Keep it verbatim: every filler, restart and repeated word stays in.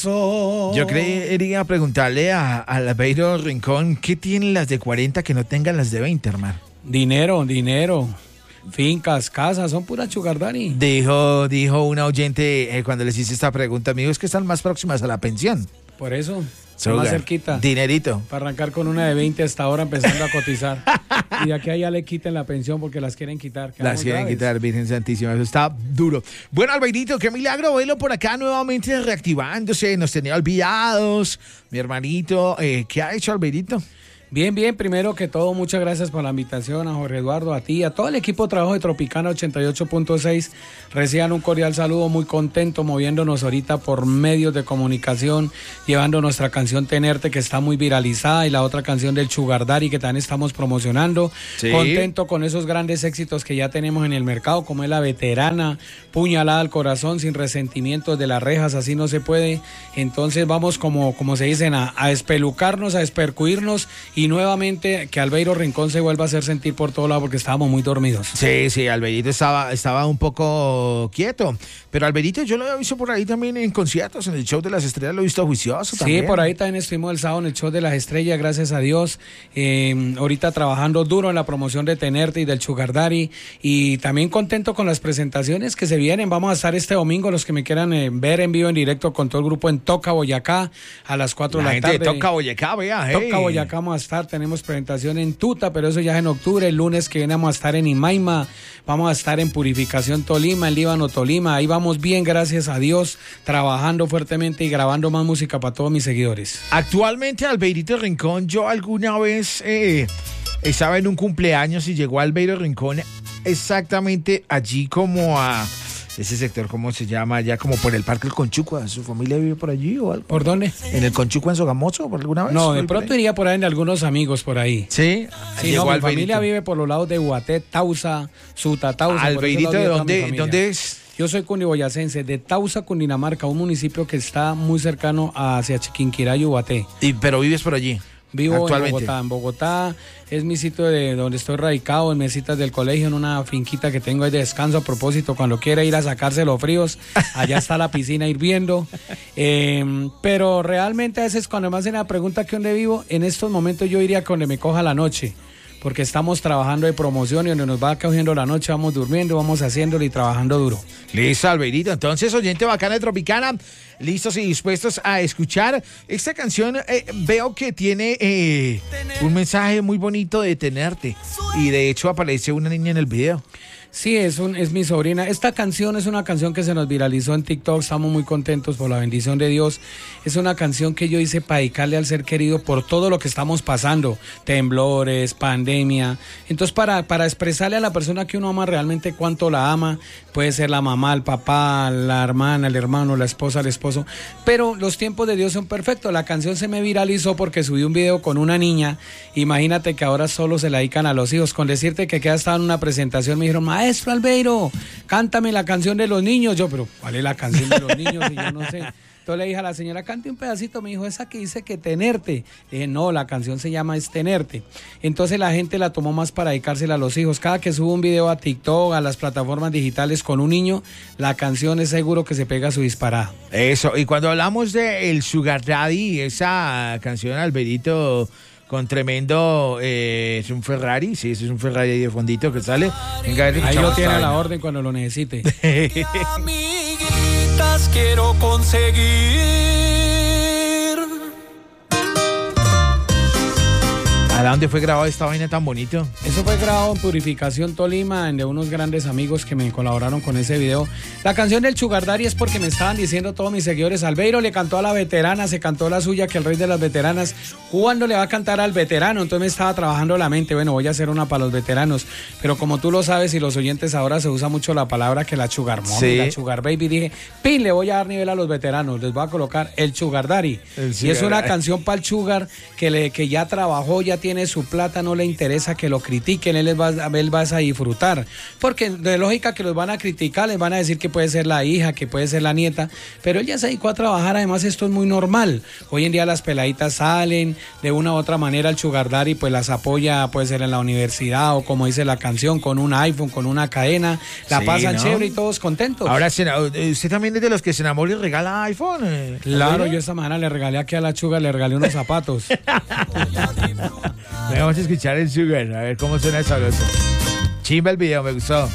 Yo quería preguntarle a, a Albeiro Rincón, ¿qué tienen las de cuarenta que no tengan las de veinte, hermano? Dinero, dinero. Fincas, casas, son pura sugar daddy. Dijo, dijo una oyente eh, cuando les hice esta pregunta, amigos, que están más próximas a la pensión. Por eso, Sugar, más cerquita. Dinerito. Para arrancar con una de veinte hasta ahora empezando a cotizar. Y de aquí a allá le quiten la pensión porque las quieren quitar. Las quieren graves. quitar, Virgen Santísima, eso está duro. Bueno, Albeirito, qué milagro verlo por acá nuevamente reactivándose, nos tenía olvidados. Mi hermanito, eh, ¿qué ha hecho Albeirito? Bien, bien, primero que todo, muchas gracias por la invitación a Jorge Eduardo, a ti, a todo el equipo de trabajo de Tropicana ochenta y ocho punto seis. Reciban un cordial saludo, muy contento moviéndonos ahorita por medios de comunicación, llevando nuestra canción Tenerte, que está muy viralizada, y la otra canción del Sugar Daddy, que también estamos promocionando. Sí. Contento con esos grandes éxitos que ya tenemos en el mercado, como es La Veterana, Puñalada al Corazón, Sin Resentimientos, De las Rejas, Así No Se Puede. Entonces vamos, como, como se dicen, a, a espelucarnos, a espercuirnos, y nuevamente que Albeiro Rincón se vuelva a hacer sentir por todo lado porque estábamos muy dormidos. Sí, sí, Albeirito estaba, estaba un poco quieto, pero Albeirito yo lo he visto por ahí también en conciertos, en el Show de las Estrellas lo he visto juicioso también. Sí, por ahí también estuvimos el sábado en el Show de las Estrellas, gracias a Dios, eh, ahorita trabajando duro en la promoción de Tenerte y del Sugar Daddy, y también contento con las presentaciones que se vienen. Vamos a estar este domingo, los que me quieran eh, ver en vivo, en directo con todo el grupo en Toca, Boyacá, a las cuatro de la tarde. De Toca, Boyacá, vea, hey. Toca, Boyacá, vamos a estar. Tenemos presentación en Tuta, pero eso ya es en octubre. El lunes que viene vamos a estar en Imaima, vamos a estar en Purificación Tolima, en Líbano Tolima. Ahí vamos bien, gracias a Dios, trabajando fuertemente y grabando más música para todos mis seguidores. Actualmente, Albeirito Rincón, yo alguna vez eh, estaba en un cumpleaños y llegó Albeiro Rincón exactamente allí como a... Ese sector, ¿cómo se llama? Ya como por el Parque El Conchucua. ¿Su familia vive por allí o algo? ¿Por dónde? ¿En el Conchucua, en Sogamoso, por alguna vez? No, de pronto iría por ahí en algunos amigos por ahí. ¿Sí? Sí, no, mi familia vive por los lados de Guaté, Tausa, Suta, Tausa. ¿Albeirito de dónde, dónde es? Yo soy cundiboyacense, de Tausa, Cundinamarca, un municipio que está muy cercano hacia Chiquinquirá y Ubaté. ¿Y, pero vives por allí? Vivo en Bogotá. En Bogotá es mi sitio de donde estoy radicado, en mesitas del colegio, en una finquita que tengo ahí de descanso. A propósito, cuando quiera ir a sacarse los fríos, allá está la piscina hirviendo. Eh, pero realmente a veces cuando me hacen la pregunta que dónde vivo, en estos momentos yo iría donde me coja la noche, porque estamos trabajando de promoción y donde nos va cogiendo la noche vamos durmiendo, vamos haciéndolo y trabajando duro. Listo, Albeirito. Entonces, oyente bacana de Tropicana, listos y dispuestos a escuchar esta canción. Eh, veo que tiene eh, un mensaje muy bonito de tenerte, y de hecho aparece una niña en el video. Sí, es, un, es mi sobrina. Esta canción es una canción que se nos viralizó en TikTok. Estamos muy contentos por la bendición de Dios. Es una canción que yo hice para dedicarle al ser querido por todo lo que estamos pasando. Temblores, pandemia. Entonces, para, para expresarle a la persona que uno ama realmente cuánto la ama. Puede ser la mamá, el papá, la hermana, el hermano, la esposa, el esposo. Pero los tiempos de Dios son perfectos. La canción se me viralizó porque subí un video con una niña. Imagínate que ahora solo se la dedican a los hijos. Con decirte que queda estaba en una presentación, me dijeron, maestro Albeiro, cántame la canción de los niños. Yo, pero ¿cuál es la canción de los niños? Y yo no sé. Entonces le dije a la señora, cante un pedacito. Me dijo, esa que dice que tenerte. Le dije, no, la canción se llama Es Tenerte. Entonces la gente la tomó más para dedicársela a los hijos. Cada que subo un video a TikTok, a las plataformas digitales con un niño, la canción es seguro que se pega su disparada. Eso, y cuando hablamos de el Sugar Daddy, esa canción, Albeirito, con tremendo, eh, es un Ferrari, sí, es un Ferrari de fondito que sale. Venga, ahí lo tiene a la orden cuando lo necesite. Amiguitas quiero conseguir. ¿A dónde fue grabado esta vaina tan bonito? Eso fue grabado en Purificación Tolima, de unos grandes amigos que me colaboraron con ese video. La canción del Sugar Daddy es porque me estaban diciendo todos mis seguidores, Albeiro le cantó a la veterana, se cantó la suya, que el rey de las veteranas, ¿cuándo le va a cantar al veterano? Entonces me estaba trabajando la mente, bueno, voy a hacer una para los veteranos, pero como tú lo sabes y los oyentes, ahora se usa mucho la palabra que la Sugar Mommy, sí, la Sugar Baby. Dije, pin, le voy a dar nivel a los veteranos, les voy a colocar el Sugar Daddy. El Sugar. Y es una canción para el Sugar que, le, que ya trabajó, ya tiene su plata, no le interesa que lo critiquen, él, les va, él va a disfrutar. Porque de lógica que los van a criticar, les van a decir que puede ser la hija, que puede ser la nieta, pero él ya se dedicó a trabajar, además esto es muy normal. Hoy en día las peladitas salen de una u otra manera al sugar daddy, pues las apoya, puede ser en la universidad o como dice la canción, con un iPhone, con una cadena, la Sí, pasan ¿no? chévere y todos contentos. Ahora, ¿usted también es de los que se enamora y regala iPhone? eh? Claro, yo esta mañana le regalé aquí a la Chuga, le regalé unos zapatos. Vamos a escuchar el Sugar, a ver cómo suena sabroso. Chimba el video, me gustó.